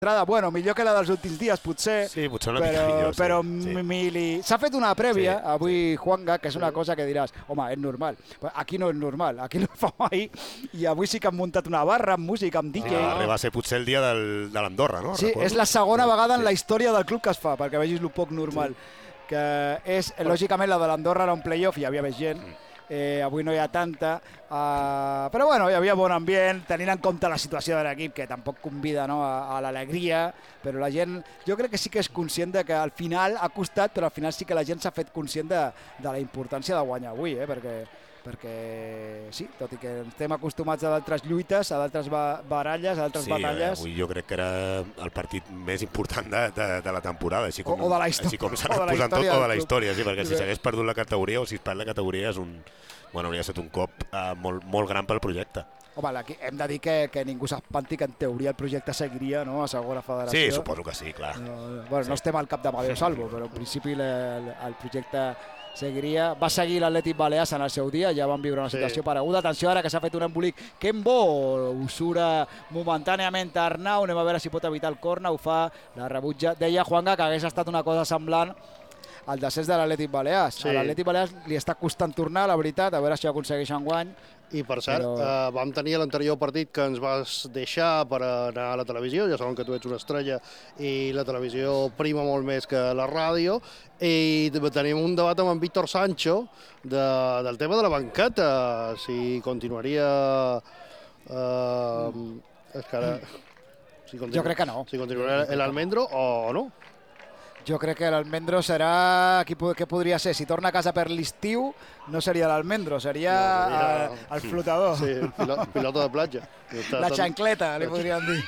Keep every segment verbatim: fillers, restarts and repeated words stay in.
Bueno, millor que la dels últims dies, potser. Sí, potser una però, mica millor, sí. Però sí. Mili... S'ha fet una prèvia, sí, avui, sí. Juanga, que és una cosa que diràs, home, és normal. Aquí no és normal, aquí no fa mai. I avui sí que han muntat una barra amb música, amb D J. Ah, va ser potser el dia del, de l'Andorra, no? Sí, Recordo. és la segona vegada en sí. la història del club que es fa, perquè vegis el poc normal. Sí. Que és, lògicament, la de l'Andorra era un playoff, hi havia més gent. Mm. Eh, avui no hi ha tanta, uh, però bueno, hi havia bon ambient, tenint en compte la situació de l'equip, que tampoc convida, no, a, a l'alegria, però la gent, jo crec que sí que és conscient de que al final ha costat, però al final sí que la gent s'ha fet conscient de, de la importància de guanyar avui, eh, perquè, perquè sí, tot i que estem acostumats a d'altres lluites, a d'altres ba baralles, a d'altres sí, batalles. Sí, avui jo crec que era el partit més important de, de, de la temporada, així com, o, o de la així com s'ha anat posant tot, o de la història, sí, perquè si s'hagués perdut la categoria o si es perd la categoria és un... Bueno, hauria estat un cop uh, molt, molt gran pel projecte. Home, aquí hem de dir que, que ningú s'espanti que en teoria el projecte seguiria, no?, a segona federació. Sí, suposo que sí, clar. No, bueno, sí. no estem al cap de Madeo Salvo, però en principi el, el projecte seguiria. Va seguir l'Atlètic Balears en el seu dia, ja van viure una situació sí. pareguda. Atenció ara que s'ha fet un embolic. Kembo usura momentàniament a Arnau, anem a veure si pot evitar el corna, ho fa, la rebutja. Deia Juanga que hagués estat una cosa semblant el descens de l'Atlètic Balears. Sí. A l'Atlètic Balears li està costant tornar, la veritat, a veure si aconsegueix enguany. I per cert, però... eh, vam tenir l'anterior partit que ens vas deixar per anar a la televisió, ja sabem que tu ets una estrella i la televisió prima molt més que la ràdio, i tenim un debat amb en Víctor Sancho de, del tema de la banqueta, si continuaria... Eh, és que ara, si continu... Jo crec que no. Si continuaria l'Almendro o no. Jo crec que l'Almendro serà... Què podria ser? Si torna a casa per l'estiu, no seria l'Almendro, seria no, seria... El, el flotador. Sí, el pilot, pilota de platja. La xancleta, li podríem dir.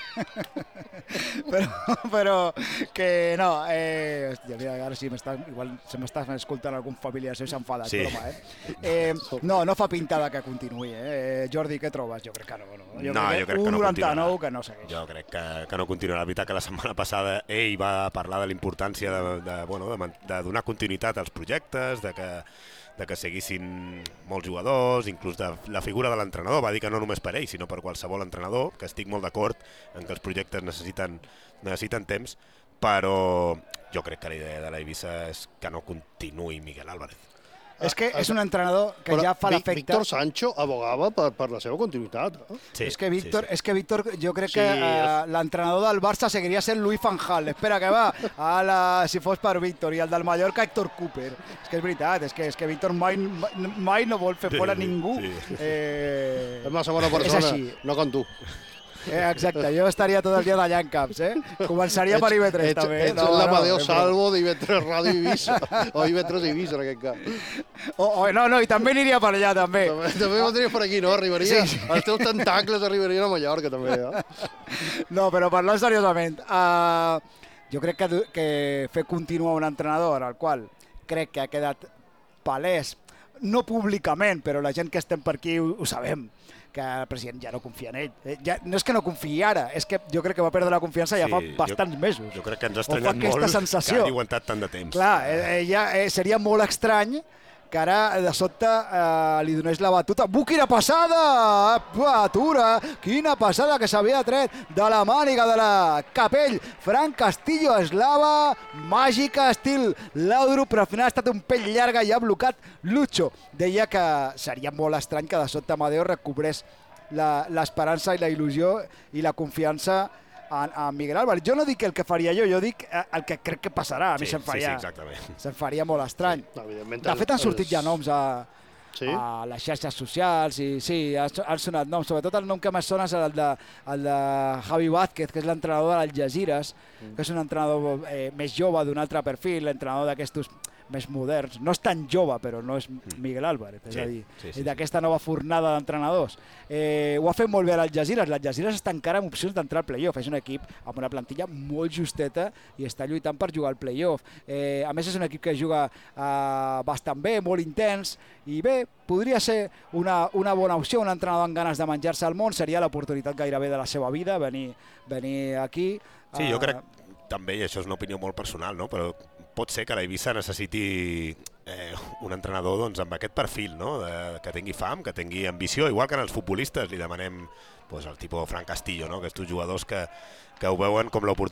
però, però que no... Eh, hòstia, mira, ara sí, igual se m'està escoltant algun familiar seu i s'enfada, sí. broma, eh? eh? No, no fa pinta de que continuï, eh? Jordi, què trobes? Jo crec que no. no. Jo no, crec jo crec que un no noranta-nou que no segueix. Jo crec que, que no continuarà. La veritat que la setmana passada ell va parlar de la importància De, de, bueno, de, de donar continuïtat als projectes, de que, de que seguissin molts jugadors, inclús de la figura de l'entrenador. Va dir que no només per ell, sinó per qualsevol entrenador, que estic molt d'acord en que els projectes necessiten, necessiten temps, però jo crec que la idea de l'Eivissa és que no continuï Miguel Álvarez. És que és un entrenador que però ja fa l'efecte... Víctor Sancho abogava per, per la seva continuïtat. Eh? Sí, és que Víctor, sí, sí. és que Víctor jo crec sí, que uh, l'entrenador del Barça seguiria sent Louis van Gaal. Espera, que va, a la, si fos per Víctor. I el del Mallorca, Héctor Cooper. És que és veritat, és que, és que Víctor mai, mai no vol fer fora ningú. Sí. Eh... És una segona persona, no com tu. Eh, exacte, jo estaria tot el dia d'allà en camps, eh? Començaria ets, per I V tres, ets, també. Ets no, l'Amadeo no, Salvo d'I V tres Ràdio Eivissa, o I V tres Eivissa, en aquest cas. Oh, oh, no, no, i també aniria per allà, també. També, també vindria per aquí, no? Arribaria, sí, sí. Els teus tentacles arribarien a Mallorca, també, eh? No, però parlant seriosament, uh, jo crec que, que fer continuar un entrenador al qual crec que ha quedat palès, no públicament, però la gent que estem per aquí ho, ho sabem, que el president ja no confia en ell. Eh, ja, no és que no confiï ara, és que jo crec que va perdre la confiança ja sí, fa bastants jo, mesos. Jo crec que ens ha estranyat molt sensació. que hagi aguantat tant de temps. Clar, eh, ja, eh, seria molt estrany que ara de sobte eh, li donés la batuta. Bu, quina passada! Atura! Quina passada que s'havia tret de la màniga de la Capell. Fran Castillo eslava, màgica, estil Laudrup, però al final ha estat un pell llarga i ha blocat Lucho. Deia que seria molt estrany que de sobte Amadeo recobrés l'esperança i la il·lusió i la confiança a, a Miguel Álvarez. Jo no dic el que faria jo, jo dic el que crec que passarà. A mi sí, se'm faria, sí, sí, se'm faria molt estrany. Sí, de fet, han sortit ja noms a, sí? a les xarxes socials i sí, han sonat noms. Sobretot el nom que més sona és el de, el de Javi Vázquez, que és l'entrenador de l'Algesires, mm. que és un entrenador eh, més jove d'un altre perfil, l'entrenador d'aquestos més moderns. No és tan jove, però no és Miguel Álvarez, és sí, a dir, sí, sí, d'aquesta nova fornada d'entrenadors. Eh, ho ha fet molt bé l'Algesires. L'Algesires està encara amb opcions d'entrar al playoff. És un equip amb una plantilla molt justeta i està lluitant per jugar al playoff. Eh, a més, és un equip que juga eh, bastant bé, molt intens, i bé, podria ser una, una bona opció. Un entrenador amb ganes de menjar-se el món. Seria l'oportunitat gairebé de la seva vida, venir, venir aquí. Sí, jo crec també, i això és una opinió molt personal, no? Però pot ser que l'Eivissa necessiti eh, un entrenador doncs, amb aquest perfil, no? de, que tingui fam, que tingui ambició, igual que en els futbolistes li demanem doncs, el tipus Fran Castillo, no? Aquests jugadors que, que ho veuen com l'oportunitat